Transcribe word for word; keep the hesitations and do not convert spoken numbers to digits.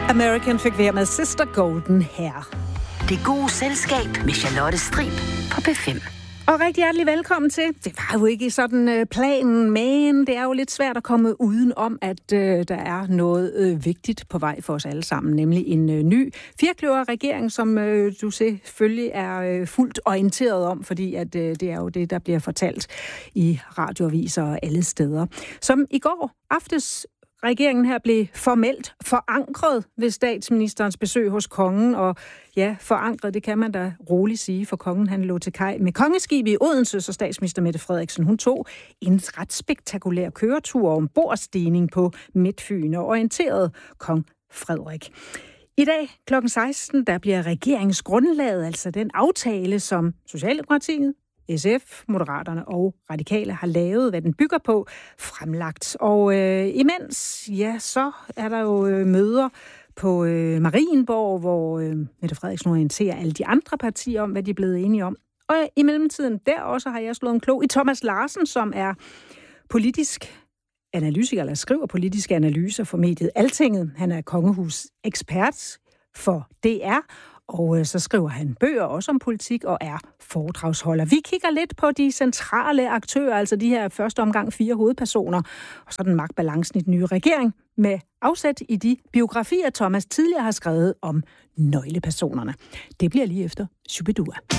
American fik vi med Sister Golden her. Det gode selskab med Charlotte Strib på P fem. Og rigtig hjertelig velkommen til. Det var jo ikke sådan øh, planen, men det er jo lidt svært at komme uden om, at øh, der er noget øh, vigtigt på vej for os alle sammen, nemlig en øh, ny firkløverregering, som øh, du selvfølgelig er øh, fuldt orienteret om, fordi at øh, det er jo det, der bliver fortalt i radioaviser og alle steder. Som i går aftes regeringen her blev formelt forankret ved statsministerens besøg hos kongen, og ja, forankret, det kan man da roligt sige, for kongen han lå til kaj med kongeskib i Odense, så statsminister Mette Frederiksen, hun tog en ret spektakulær køretur om bordstigning på Midtfyn og orienterede kong Frederik. I dag klokken seksten, der bliver regeringsgrundlaget, altså den aftale, som Socialdemokratiet, S F, Moderaterne og Radikale har lavet, hvad den bygger på, fremlagt. Og øh, imens, ja, så er der jo øh, møder på øh, Marienborg, hvor øh, Mette Frederiksen orienterer alle de andre partier om, hvad de er blevet enige om. Og i mellemtiden, der også har jeg slået en klog i Thomas Larsen, som er politisk analytiker, eller skriver politiske analyser for mediet Altinget. Han er kongehus-ekspert for D R, og så skriver han bøger også om politik og er foredragsholder. Vi kigger lidt på de centrale aktører, altså de her første omgang fire hovedpersoner, og så den magtbalancen i den nye regering, med afsæt i de biografier, Thomas tidligere har skrevet om nøglepersonerne. Det bliver lige efter Shubidua.